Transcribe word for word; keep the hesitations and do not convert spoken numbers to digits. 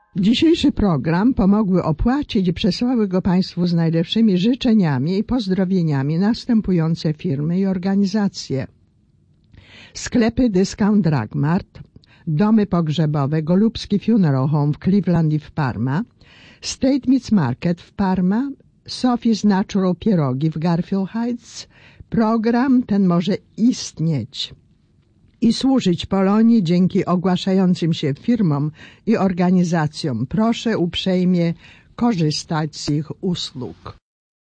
Dzisiejszy program pomogły opłacić i przesłały go Państwu z najlepszymi życzeniami i pozdrowieniami następujące firmy i organizacje: sklepy Discount Drug Mart, domy pogrzebowe Golubski Funeral Home w Cleveland i w Parma, State Meats Market w Parma, Sophie's Natural Pierogi w Garfield Heights. Program ten może istnieć i służyć Polonii dzięki ogłaszającym się firmom i organizacjom. Proszę uprzejmie korzystać z ich usług.